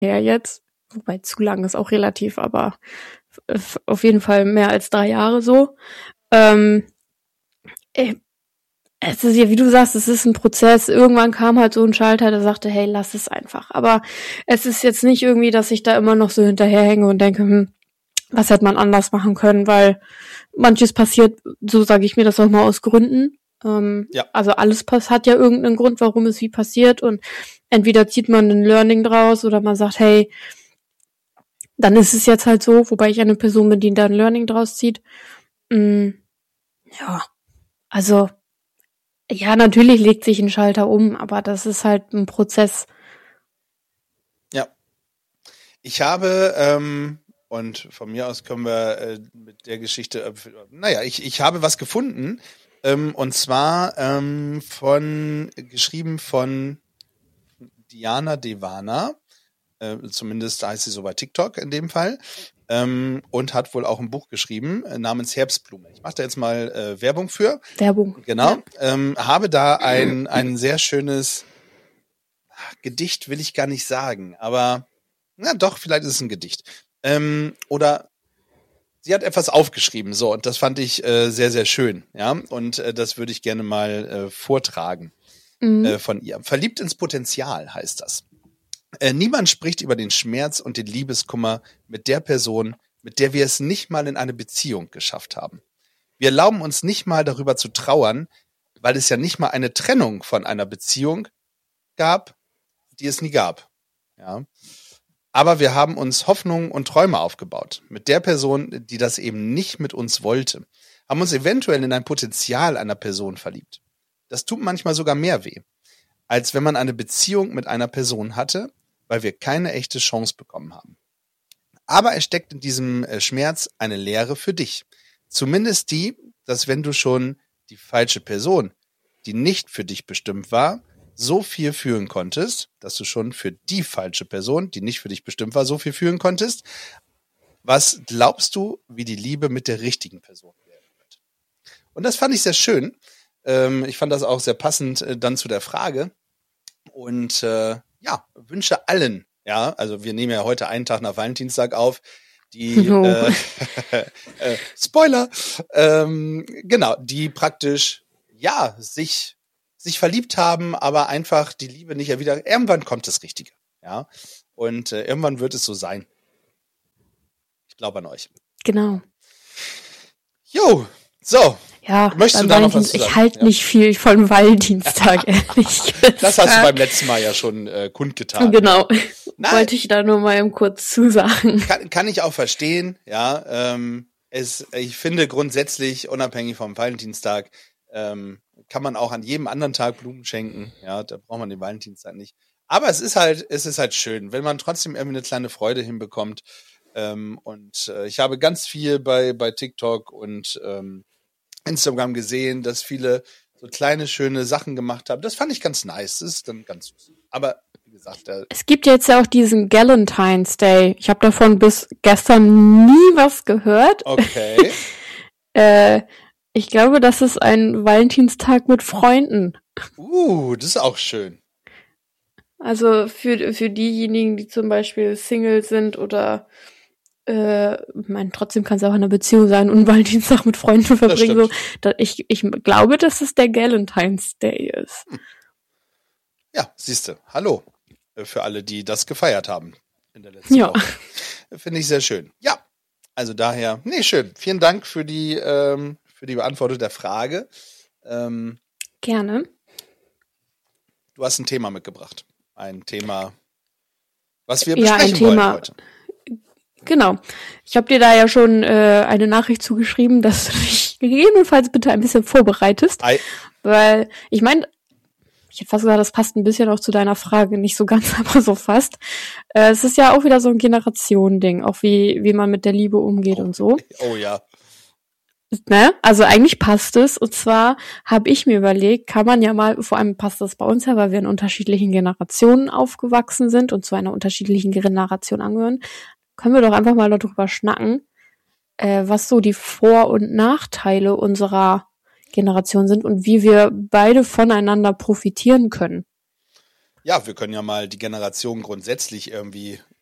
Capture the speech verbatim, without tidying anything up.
her jetzt. Wobei zu lang ist auch relativ, aber f- auf jeden Fall mehr als drei Jahre so. Ähm, ey, es ist ja, wie du sagst, es ist ein Prozess. Irgendwann kam halt so ein Schalter, der sagte, hey, lass es einfach. Aber es ist jetzt nicht irgendwie, dass ich da immer noch so hinterherhänge und denke, hm, was hätte man anders machen können, weil manches passiert, so sage ich mir das auch mal, aus Gründen. Ähm, Ja. Also alles pass- hat ja irgendeinen Grund, warum es wie passiert, und entweder zieht man ein Learning draus oder man sagt, hey, dann ist es jetzt halt so, wobei ich eine Person bin, die da ein Learning draus zieht. Mm, ja, also ja, natürlich legt sich ein Schalter um, aber das ist halt ein Prozess. Ja. Ich habe, ähm, und von mir aus können wir äh, mit der Geschichte, äh, naja, ich, ich habe was gefunden, ähm, und zwar ähm, von, geschrieben von Diana Devana, äh, zumindest heißt sie so bei TikTok in dem Fall, ähm, und hat wohl auch ein Buch geschrieben äh, namens Herbstblume. Ich mache da jetzt mal äh, Werbung für. Werbung. Genau. Ja. Ähm, habe da ein, ein sehr schönes Gedicht, will ich gar nicht sagen, aber na doch, vielleicht ist es ein Gedicht. Ähm, oder sie hat etwas aufgeschrieben, so, und das fand ich äh, sehr, sehr schön, ja, und äh, das würde ich gerne mal äh, vortragen Mhm. äh, von ihr. Verliebt ins Potenzial heißt das. Äh, niemand spricht über den Schmerz und den Liebeskummer mit der Person, mit der wir es nicht mal in eine Beziehung geschafft haben. Wir erlauben uns nicht mal darüber zu trauern, weil es ja nicht mal eine Trennung von einer Beziehung gab, die es nie gab. Ja. Aber wir haben uns Hoffnungen und Träume aufgebaut. Mit der Person, die das eben nicht mit uns wollte. Haben uns eventuell in ein Potenzial einer Person verliebt. Das tut manchmal sogar mehr weh, als wenn man eine Beziehung mit einer Person hatte, weil wir keine echte Chance bekommen haben. Aber es steckt in diesem Schmerz eine Lehre für dich. Zumindest die, dass wenn du schon die falsche Person, die nicht für dich bestimmt war, so viel fühlen konntest, dass du schon für die falsche Person, die nicht für dich bestimmt war, so viel fühlen konntest. Was glaubst du, wie die Liebe mit der richtigen Person werden wird? Und das fand ich sehr schön. Ähm, ich fand das auch sehr passend äh, dann zu der Frage. Und äh, ja, wünsche allen, ja, also wir nehmen ja heute einen Tag nach Valentinstag auf, die, No. äh, äh, Spoiler, ähm, genau, die praktisch, ja, sich sich verliebt haben, aber einfach die Liebe nicht erwidert. Irgendwann kommt das Richtige, ja, und äh, irgendwann wird es so sein. Ich glaube an euch. Genau. Jo, so. Ja, Möchtest du da noch was zu sagen? Ich halte Ja. nicht viel von Valentinstag, ehrlich gesagt. Das hast du beim letzten Mal ja schon äh, kundgetan. Genau. Nein. Wollte ich da nur mal eben kurz zusagen. Kann, kann ich auch verstehen, ja. Ähm, es, ich finde grundsätzlich, unabhängig vom Valentinstag, ähm, kann man auch an jedem anderen Tag Blumen schenken. Ja, da braucht man den Valentinstag nicht. Aber es ist halt, es ist halt schön, wenn man trotzdem irgendwie eine kleine Freude hinbekommt. Ähm, und äh, ich habe ganz viel bei, bei TikTok und ähm, Instagram gesehen, dass viele so kleine, schöne Sachen gemacht haben. Das fand ich ganz nice. Das ist dann ganz süß. Aber wie gesagt, da Es gibt jetzt ja auch diesen Galentine's Day. Ich habe davon bis gestern nie was gehört. okay. Äh, ich glaube, das ist ein Valentinstag mit Freunden. Uh, das ist auch schön. Also für, für diejenigen, die zum Beispiel Single sind oder äh, ich meine, trotzdem kann es auch in einer Beziehung sein und Valentinstag mit Freunden verbringen. So, da, ich, ich glaube, dass es der Galentine's Day ist. Hm. Ja, siehste. Hallo. Für alle, die das gefeiert haben in der letzten Ja. Woche. Finde ich sehr schön. Ja, also daher, nee, schön. Vielen Dank für die, ähm, für die Beantwortung der Frage. Ähm, Gerne. Du hast ein Thema mitgebracht. Ein Thema, was wir Ja, besprechen ein Thema. wollen heute. Genau. Ich habe dir da ja schon äh, eine Nachricht zugeschrieben, dass du dich gegebenenfalls bitte ein bisschen vorbereitest. Ei. Weil, ich meine, ich hätte fast gesagt, das passt ein bisschen auch zu deiner Frage, nicht so ganz, aber so fast. Äh, es ist ja auch wieder so ein Generationending, auch wie wie man mit der Liebe umgeht Oh. und so. Oh ja. Ne? Also eigentlich passt es. Und zwar habe ich mir überlegt, kann man ja mal, vor allem passt das bei uns ja, weil wir in unterschiedlichen Generationen aufgewachsen sind und zu einer unterschiedlichen Generation angehören, können wir doch einfach mal darüber schnacken, äh, was so die Vor- und Nachteile unserer Generation sind und wie wir beide voneinander profitieren können. Ja, wir können ja mal die Generation grundsätzlich irgendwie